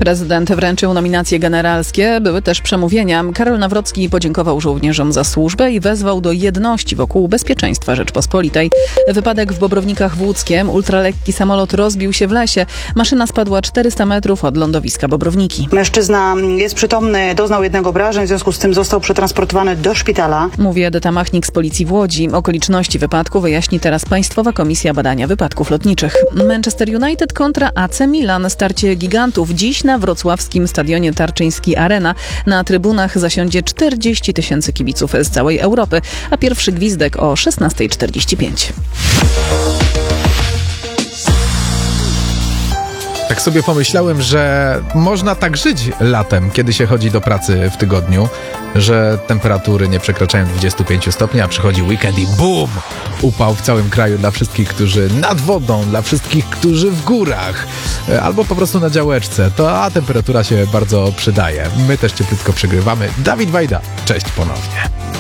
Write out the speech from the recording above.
Prezydent wręczył nominacje generalskie, były też przemówienia. Karol Nawrocki podziękował żołnierzom za służbę i wezwał do jedności wokół bezpieczeństwa Rzeczpospolitej. Wypadek w Bobrownikach w Łódzkiem. Ultralekki samolot rozbił się w lesie. Maszyna spadła 400 metrów od lądowiska Bobrowniki. Mężczyzna jest przytomny, doznał jednego obrażeń, w związku z tym został przetransportowany do szpitala. Mówi Edyta Machnik z Policji w Łodzi. Okoliczności wypadku wyjaśni teraz Państwowa Komisja Badania Wypadków Lotniczych. Manchester United kontra AC Milan. Starcie gigantów dziś na wrocławskim stadionie Tarczyński Arena. Na trybunach zasiądzie 40 000 kibiców z całej Europy, a pierwszy gwizdek o 16:45. Tak sobie pomyślałem, że można tak żyć latem, kiedy się chodzi do pracy w tygodniu, że temperatury nie przekraczają 25 stopni, a przychodzi weekend i BUM! Upał w całym kraju dla wszystkich, którzy nad wodą, dla wszystkich, którzy w górach, albo po prostu na działeczce. A temperatura się bardzo przydaje. My też cieplutko przegrywamy. Dawid Wajda, cześć ponownie.